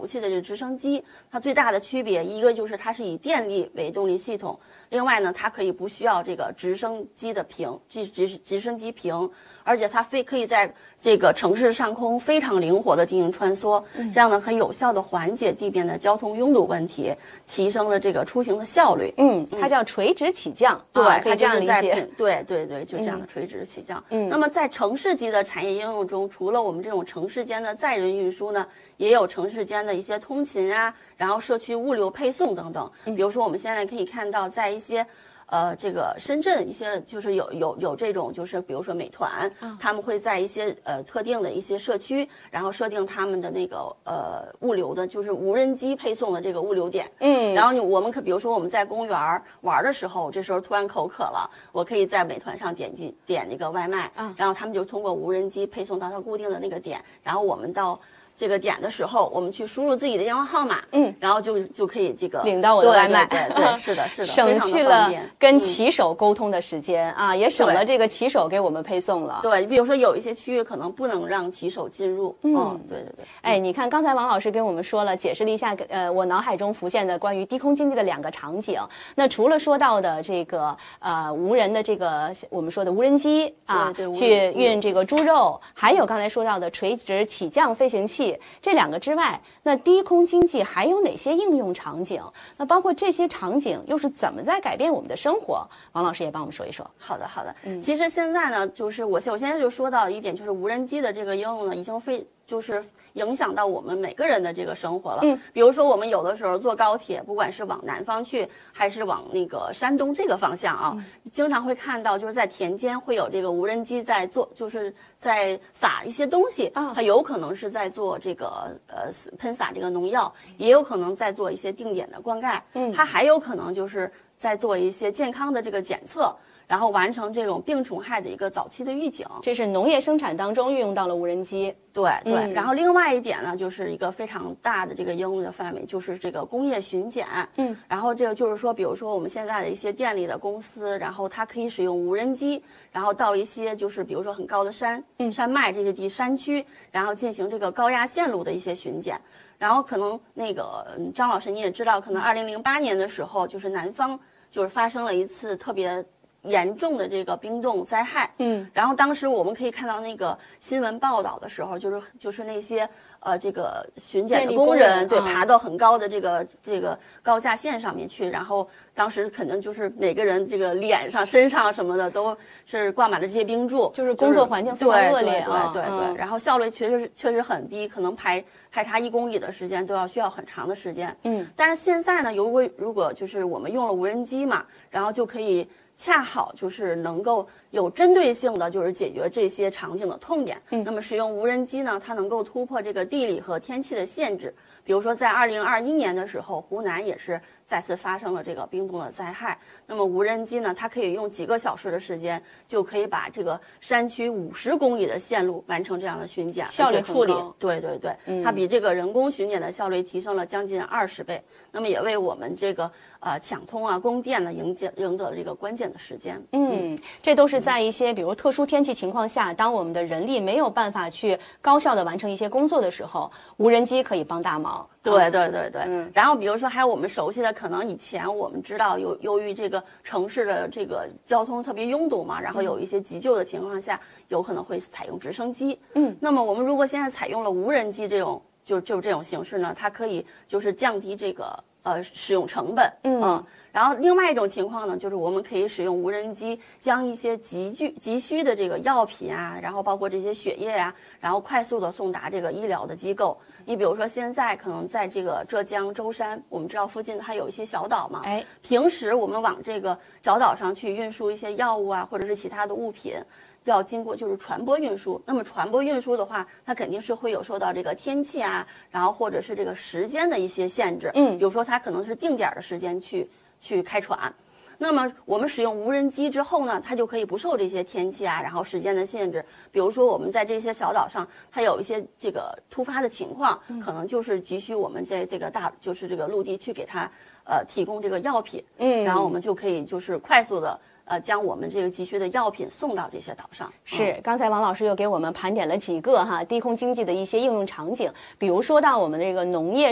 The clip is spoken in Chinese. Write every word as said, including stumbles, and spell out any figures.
熟悉的这个直升机，它最大的区别一个就是它是以电力为动力系统，另外呢，它可以不需要这个直升机的屏，直直直升机屏，而且它非可以在这个城市上空非常灵活的进行穿梭，这样呢很有效的缓解地面的交通拥堵问题，提升了这个出行的效率。 嗯，它叫垂直起降， 对， 啊、可以这样理解。 解。 对对对，就这样的垂直起降。 嗯， 那么在城市级的产业应用中，除了我们这种城市间的载人运输呢，也有城市间的一些通勤啊，然后社区物流配送等等。比如说我们现在可以看到，在一些呃，这个深圳一些就是有有有这种，就是比如说美团，嗯、他们会在一些呃特定的一些社区，然后设定他们的那个呃物流的，就是无人机配送的这个物流点。嗯，然后你我们可比如说我们在公园玩的时候，这时候突然口渴了，我可以在美团上点击点那个外卖，嗯，然后他们就通过无人机配送到它固定的那个点，然后我们到这个点的时候，我们去输入自己的电话号码，嗯，然后就就可以这个领到我的外卖， 对对对，是的，是的， 省去了跟骑手沟通的时间、嗯、啊，也省了这个骑手给我们配送了。 对，比如说有一些区域可能不能让骑手进入，嗯，哦、对对对。 哎，你看刚才王老师跟我们说了，解释了一下，呃，我脑海中浮现的关于低空经济的两个场景。那除了说到的这个呃无人的这个我们说的无人机啊， 对对去运这个猪肉，还有刚才说到的垂直起降飞行器。这两个之外，那低空经济还有哪些应用场景？那包括这些场景又是怎么在改变我们的生活？王老师也帮我们说一说。 好的，好的。嗯，其实现在呢，就是我首先就说到一点，就是无人机的这个应用呢，已经非就是影响到我们每个人的这个生活了。嗯，比如说我们有的时候坐高铁，不管是往南方去，还是往那个山东这个方向啊，嗯、经常会看到就是在田间会有这个无人机在做，就是在撒一些东西啊，它有可能是在做这个呃喷洒这个农药，也有可能在做一些定点的灌溉，嗯，它还有可能就是在做一些健康的这个检测。然后完成这种病虫害的一个早期的预警， 这是农业生产当中运用到了无人机。 对对、嗯，然后另外一点呢，就是一个非常大的这个应用的范围，就是这个工业巡检。嗯，然后这个就是说，比如说我们现在的一些电力的公司，然后它可以使用无人机，然后到一些就是比如说很高的山、嗯、山脉这些地山区，然后进行这个高压线路的一些巡检。然后可能那个张老师你也知道，可能二零零八年的时候，就是南方就是发生了一次特别严重的这个冰冻灾害，嗯，然后当时我们可以看到那个新闻报道的时候，就是就是那些呃这个巡检的工人，对，爬到很高的这个这个高架线上面去，然后当时肯定就是每个人这个脸上、身上什么的都是挂满了这些冰柱， 就是工作环境非常恶劣啊，对对对，对，然后效率确实确实很低，可能排排查一公里的时间都要需要很长的时间，嗯，但是现在呢，如果如果就是我们用了无人机嘛，然后就可以。恰好就是能够有针对性的，就是解决这些场景的痛点。嗯，那么使用无人机呢，它能够突破这个地理和天气的限制。比如说，在二零二一年的时候，湖南也是再次发生了这个冰冻的灾害。那么无人机呢，它可以用几个小时的时间，就可以把这个山区五十公里的线路完成这样的巡检， 效率处理。对对对，嗯、它比这个人工巡检的效率提升了将近二十倍。那么也为我们这个呃抢通啊、供电呢赢得赢得了这个关键的时间。 嗯，这都是在一些比如特殊天气情况下，当我们的人力没有办法去高效的完成一些工作的时候，无人机可以帮大忙。 对对对对，嗯，然后比如说还有我们熟悉的，可能以前我们知道由由于这个城市的这个交通特别拥堵嘛，然后有一些急救的情况下，有可能会采用直升机。嗯，那么我们如果现在采用了无人机这种就就这种形式呢，它可以就是降低这个呃使用成本。嗯。嗯，然后另外一种情况呢，就是我们可以使用无人机将一些急剧急需的这个药品啊，然后包括这些血液呀、啊，然后快速的送达这个医疗的机构。你比如说现在可能在这个浙江舟山，我们知道附近它有一些小岛嘛，哎，平时我们往这个小岛上去运输一些药物啊，或者是其他的物品，要经过就是船舶运输。那么船舶运输的话，它肯定是会有受到这个天气啊，然后或者是这个时间的一些限制。嗯，比如说它可能是定点的时间去去开船。那么我们使用无人机之后呢，它就可以不受这些天气啊，然后时间的限制。比如说我们在这些小岛上，它有一些这个突发的情况，可能就是急需我们在这个大就是这个陆地去给它呃提供这个药品，嗯，然后我们就可以就是快速的。呃，将我们这个急需的药品送到这些岛上。 是，嗯、刚才王老师又给我们盘点了几个哈低空经济的一些应用场景，比如说到我们的这个农业。